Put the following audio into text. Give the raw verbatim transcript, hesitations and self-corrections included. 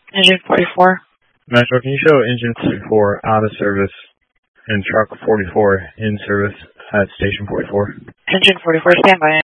Engine forty-four. Metro, can you show engine forty-four out of service and truck forty-four in service at station forty-four? Engine forty-four, standby.